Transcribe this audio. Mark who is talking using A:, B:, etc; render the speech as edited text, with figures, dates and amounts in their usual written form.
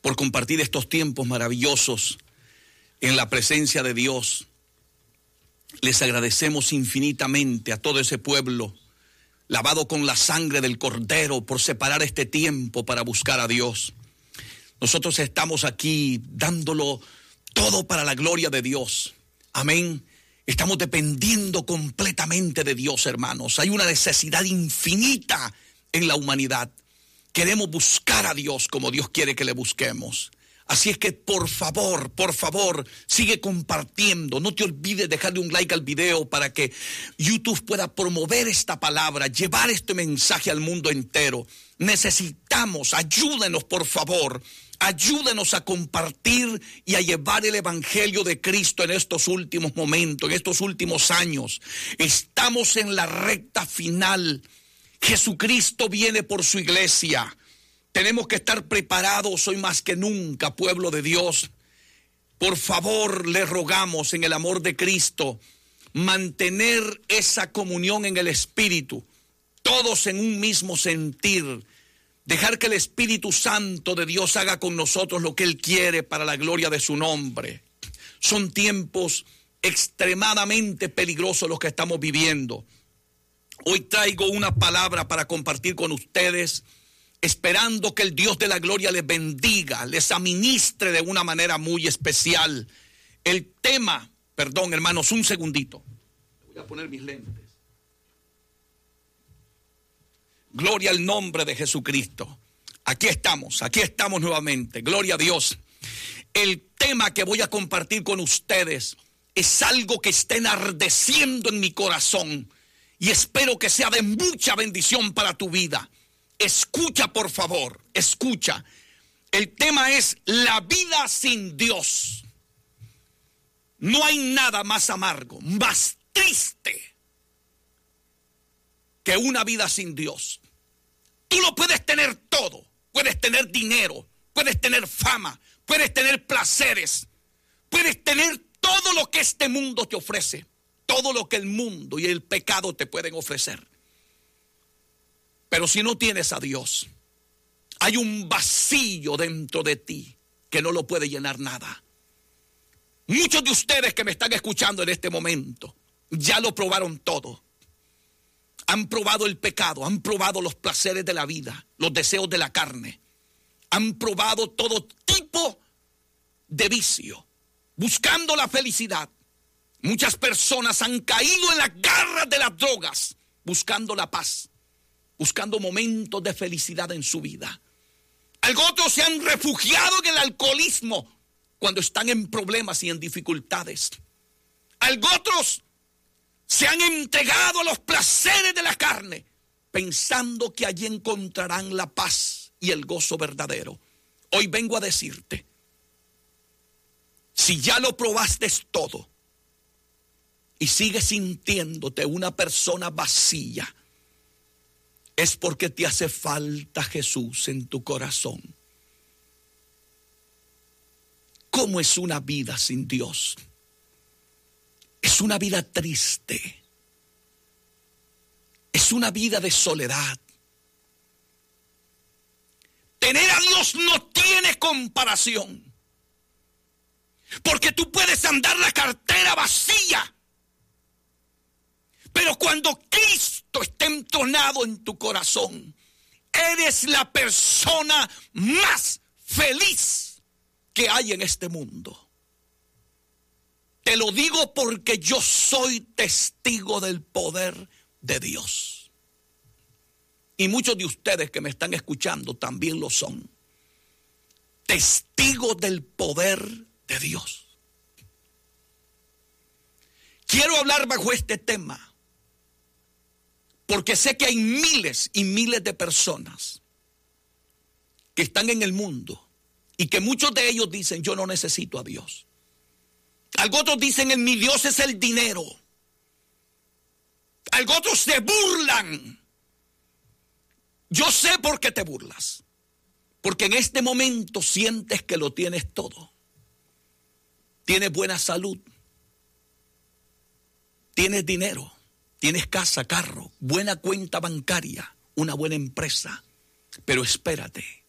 A: por compartir estos tiempos maravillosos en la presencia de Dios. Les agradecemos infinitamente a todo ese pueblo lavado con la sangre del Cordero por separar este tiempo para buscar a Dios. Nosotros estamos aquí dándolo todo para la gloria de Dios. Amén. Estamos dependiendo completamente de Dios, hermanos. Hay una necesidad infinita en la humanidad. Queremos buscar a Dios como Dios quiere que le busquemos. Así es que por favor, sigue compartiendo. No te olvides dejarle un like al video para que YouTube pueda promover esta palabra, llevar este mensaje al mundo entero. Necesitamos, ayúdenos por favor. Ayúdenos a compartir y a llevar el evangelio de Cristo en estos últimos momentos, en estos últimos años. Estamos en la recta final. Jesucristo viene por su iglesia. Tenemos que estar preparados hoy más que nunca, pueblo de Dios. Por favor, le rogamos en el amor de Cristo, mantener esa comunión en el Espíritu, todos en un mismo sentir. Dejar que el Espíritu Santo de Dios haga con nosotros lo que Él quiere para la gloria de su nombre. Son tiempos extremadamente peligrosos los que estamos viviendo. Hoy traigo una palabra para compartir con ustedes, esperando que el Dios de la gloria les bendiga, les administre de una manera muy especial. El tema, perdón hermanos, un segundito. Voy a poner mis lentes. Gloria al nombre de Jesucristo. Aquí estamos nuevamente. Gloria a Dios. El tema que voy a compartir con ustedes es algo que está enardeciendo en mi corazón y espero que sea de mucha bendición para tu vida. Escucha, por favor, escucha. El tema es la vida sin Dios. No hay nada más amargo, más triste que una vida sin Dios. Tú lo puedes tener todo, puedes tener dinero, puedes tener fama, puedes tener placeres, puedes tener todo lo que este mundo te ofrece, todo lo que el mundo y el pecado te pueden ofrecer. Pero si no tienes a Dios, hay un vacío dentro de ti que no lo puede llenar nada. Muchos de ustedes que me están escuchando en este momento ya lo probaron todo. Han probado el pecado, han probado los placeres de la vida, los deseos de la carne. Han probado todo tipo de vicio, buscando la felicidad. Muchas personas han caído en las garras de las drogas, buscando la paz, buscando momentos de felicidad en su vida. Otros se han refugiado en el alcoholismo cuando están en problemas y en dificultades. Otros se han entregado a los placeres de la carne, pensando que allí encontrarán la paz y el gozo verdadero. Hoy vengo a decirte, si ya lo probaste todo y sigues sintiéndote una persona vacía, es porque te hace falta Jesús en tu corazón. ¿Cómo es una vida sin Dios? Es una vida triste. Es una vida de soledad. Tener a Dios no tiene comparación. Porque tú puedes andar la cartera vacía. Pero cuando Cristo está entonado en tu corazón, eres la persona más feliz que hay en este mundo. Te lo digo porque yo soy testigo del poder de Dios. Y muchos de ustedes que me están escuchando también lo son. Testigos del poder de Dios. Quiero hablar bajo este tema, porque sé que hay miles y miles de personas que están en el mundo y que muchos de ellos dicen, yo no necesito a Dios. Otros dicen, mi Dios es el dinero. Otros se burlan. Yo sé por qué te burlas. Porque en este momento sientes que lo tienes todo. Tienes buena salud. Tienes dinero. Tienes casa, carro, buena cuenta bancaria, una buena empresa. Pero espérate.